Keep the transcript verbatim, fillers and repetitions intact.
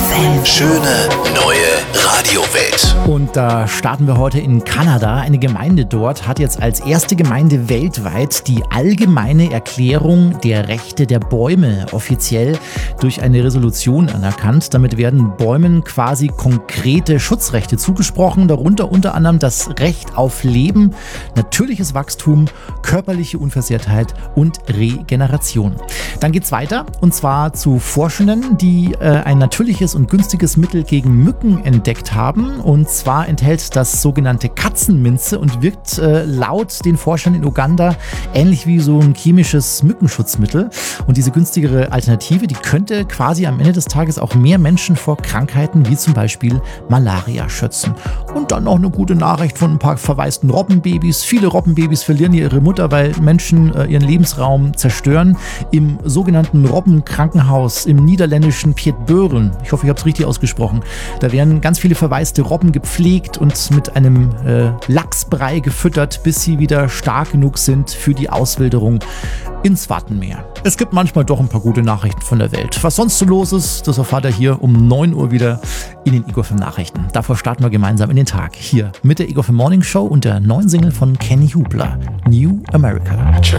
F M. Schöne neue Radiowelt. Und da starten wir heute in Kanada. Eine Gemeinde dort hat jetzt als erste Gemeinde weltweit die allgemeine Erklärung der Rechte der Bäume offiziell durch eine Resolution anerkannt. Damit werden Bäumen quasi konkrete Schutzrechte zugesprochen, darunter unter anderem das Recht auf Leben, natürliches Wachstum, körperliche Unversehrtheit und Regeneration. Dann geht's weiter und zwar zu Forschenden, die äh, ein natürliches und günstiges Mittel gegen Mücken entdeckt haben. Und zwar enthält das sogenannte Katzenminze und wirkt äh, laut den Forschern in Uganda ähnlich wie so ein chemisches Mückenschutzmittel. Und diese günstigere Alternative, die könnte quasi am Ende des Tages auch mehr Menschen vor Krankheiten wie zum Beispiel Malaria schützen. Und dann noch eine gute Nachricht von ein paar verwaisten Robbenbabys. Viele Robbenbabys verlieren hier ihre Mutter, weil Menschen äh, ihren Lebensraum zerstören. Im sogenannten Robbenkrankenhaus im niederländischen Pietbeuren, ich hoffe, ich habe es richtig ausgesprochen, da werden ganz viele verwaiste Robben gepflegt und mit einem äh, Lachsbrei gefüttert, bis sie wieder stark genug sind für die Auswilderung ins Wattenmeer. Es gibt manchmal doch ein paar gute Nachrichten von der Welt. Was sonst so los ist, das erfahrt ihr hier um neun Uhr wieder in den Igor F M Nachrichten. Davor starten wir gemeinsam in den Tag. Hier mit der Igor F M Morning Show und der neuen Single von Kenny Hubler, New America. Check